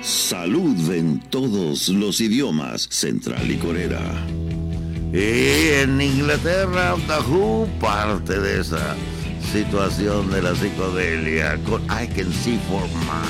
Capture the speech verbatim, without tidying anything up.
Salud en todos los idiomas, Central y Corera. Y en Inglaterra, The Who, parte de esa situación de la psicodelia con I Can See For